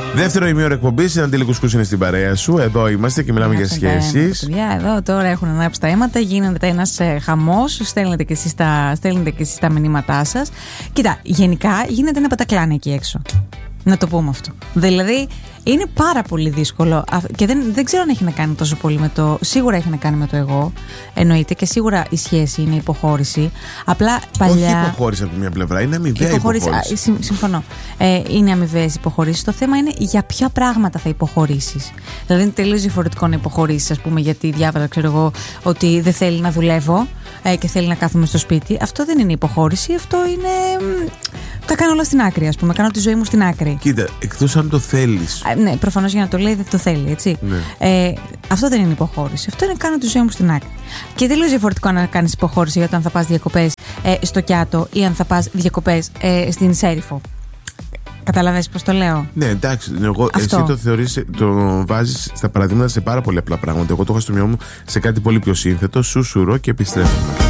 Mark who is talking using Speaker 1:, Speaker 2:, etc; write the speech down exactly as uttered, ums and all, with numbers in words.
Speaker 1: Δεύτερο ημίωρο εκπομπής, η Αντίλη Κουσκούς είναι στην παρέα σου. Εδώ είμαστε και μιλάμε για σχέσεις.
Speaker 2: Παιδιά, εδώ τώρα έχουν ανάψει τα αίματα, γίνεται ένας ε, χαμός. Στέλνετε και εσείς τα, στέλνετε και εσείς τα μηνύματά σας. Κοίτα, γενικά γίνεται ένα πατακλάν εκεί έξω. Να το πούμε αυτό. Δηλαδή, είναι πάρα πολύ δύσκολο και δεν, δεν ξέρω αν έχει να κάνει τόσο πολύ με το. Σίγουρα έχει να κάνει με το εγώ. Εννοείται και σίγουρα η σχέση είναι υποχώρηση. Απλά παλιά.
Speaker 1: Όχι υποχώρηση από τη μία πλευρά, είναι αμοιβαία υποχώρηση. υποχώρηση.
Speaker 2: Α, συμ, συμφωνώ. Ε, είναι αμοιβαίες υποχωρήσεις. Το θέμα είναι για ποια πράγματα θα υποχωρήσεις. Δηλαδή, είναι τελείως διαφορετικό να υποχωρήσεις, ας πούμε, γιατί διάβαζα, ξέρω εγώ, ότι δεν θέλει να δουλεύω ε, και θέλει να κάθομαι στο σπίτι. Αυτό δεν είναι υποχώρηση. Αυτό είναι. Τα κάνω όλα στην άκρη, ας πούμε. Κάνω τη ζωή μου στην άκρη.
Speaker 1: Κοίτα, εκτός αν το θέλεις.
Speaker 2: Α, ναι, προφανώς για να το λέει δεν το θέλει, έτσι.
Speaker 1: Ναι.
Speaker 2: Ε, αυτό δεν είναι υποχώρηση. Αυτό είναι κάνω τη ζωή μου στην άκρη. Και τελείως διαφορετικό να κάνεις υποχώρηση για το αν θα πας διακοπές ε, στο Κιάτο ή αν θα πας διακοπές ε, στην Σέριφο. Καταλαβαίνεις πώς το λέω.
Speaker 1: Ναι, εντάξει. Εγώ,
Speaker 2: αυτό.
Speaker 1: εσύ το θεωρείς, το βάζεις στα παραδείγματα σε πάρα πολύ απλά πράγματα. Εγώ το έχω στο μυαλό μου σε κάτι πολύ πιο σύνθετο. Σουσουρό και επιστρέφουμε.